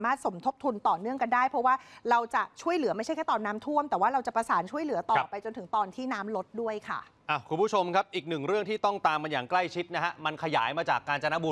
มารถสมทบทุนต่อเนื่องกันได้เพราะว่าเราจะช่วยเหลือไม่ใช่แค่ตอนน้ำท่วมแต่ว่าเราจะประสานช่วยเหลือต่อไปจนถึงตอนที่น้ำลดด้วยค่ะคุณผู้ชมครับอีกหนึ่งเรื่องที่ต้องตามมันอย่างใกล้ชิดนะฮะมันขยายมาจากกาญจนบุรี